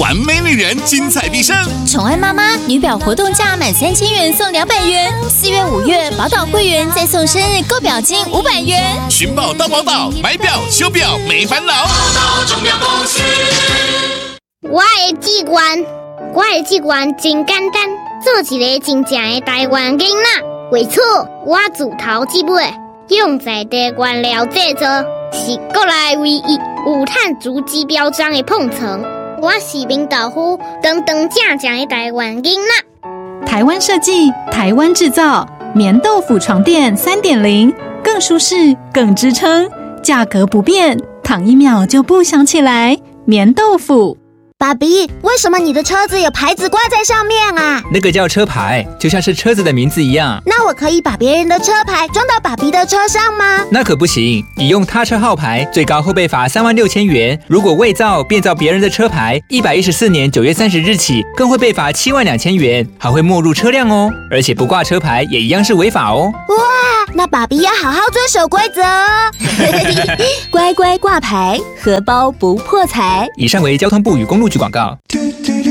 完美女人精彩毕生。 宠爱妈妈女表活动价满3000元送200元，4月、5月宝岛会员再送生日购表金500元。 寻宝到宝岛，买表修表没烦恼。宝岛钟表公司。 我的志愿真简单，做一个真正的台湾囡仔。为此，我自头至尾用在地原料制作，是国内唯一有碳足迹标章的碰瓷。我是明豆腐，堂堂正正的台湾囡仔。 台湾设计，台湾制造，棉豆腐床垫3.0，更舒适，更支撑，价格不变，躺1秒就不想起来。棉豆腐。 爸比，为什么你的车子有牌子挂在上面啊？ 那个叫车牌，就像是车子的名字一样。 那我可以把别人的车牌装到爸比的车上吗？ 那可不行，你用他车号牌，最高会被罚36000元。如果伪造、变造别人的车牌，114年9月30日起，更会被罚72000元，还会没入车辆哦。而且不挂车牌也一样是违法哦。 哇，那爸比要好好遵守规则哦。 乖乖挂牌，荷包不破财。 以上为交通部与公路局广告。